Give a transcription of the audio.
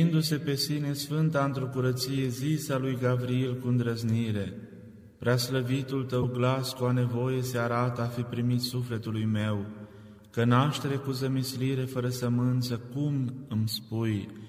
Indu-se pe sine sfânta într-o curăție zisa lui Gavril cu îndrăznire: Preaslăvitul tău glas cu a nevoie se arată a fi primit sufletului meu, că naștere cu zămislire fără sămânță, cum îmi spui,